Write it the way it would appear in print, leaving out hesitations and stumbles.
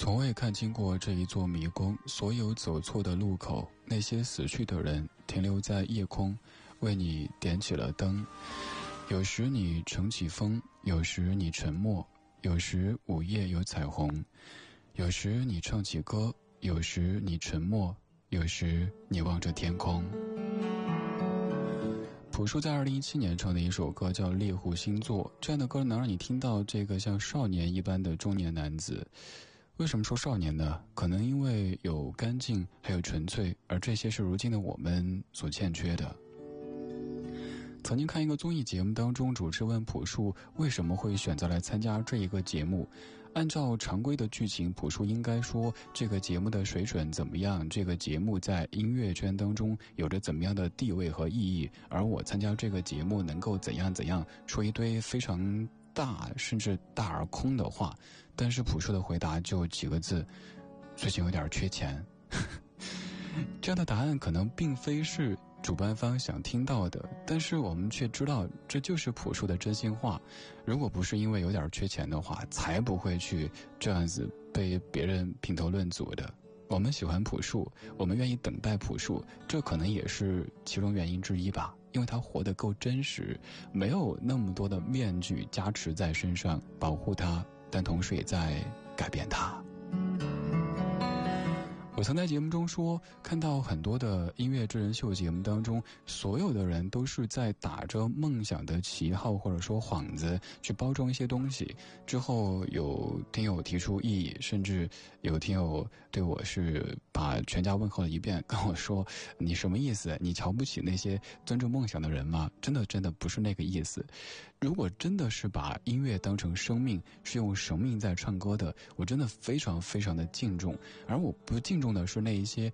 从未看清过这一座迷宫，所有走错的路口，那些死去的人停留在夜空，为你点起了灯。有时你乘起风，有时你沉默，有时午夜有彩虹，有时你唱起歌，有时你沉默，有时你望着天空。朴树在2017年唱的一首歌叫《猎户星座》，这样的歌能让你听到这个像少年一般的中年男子。为什么说少年呢？可能因为有干净还有纯粹，而这些是如今的我们所欠缺的。曾经看一个综艺节目当中，主持问朴树为什么会选择来参加这一个节目。按照常规的剧情，朴树应该说这个节目的水准怎么样，这个节目在音乐圈当中有着怎么样的地位和意义，而我参加这个节目能够怎样怎样，说一堆非常大甚至大而空的话。但是朴树的回答就几个字：最近有点缺钱。这样的答案可能并非是主办方想听到的，但是我们却知道这就是朴树的真心话。如果不是因为有点缺钱的话，才不会去这样子被别人评头论足的。我们喜欢朴树，我们愿意等待朴树，这可能也是其中原因之一吧，因为他活得够真实，没有那么多的面具加持在身上保护他，但同时也在改变他。我曾在节目中说，看到很多的音乐真人秀节目当中，所有的人都是在打着梦想的旗号或者说幌子去包装一些东西，之后有听友提出异议，甚至有听友对我是把全家问候了一遍，跟我说你什么意思？你瞧不起那些尊重梦想的人吗？真的不是那个意思。如果真的是把音乐当成生命，是用生命在唱歌的，我真的非常非常的敬重。而我不敬重的是那一些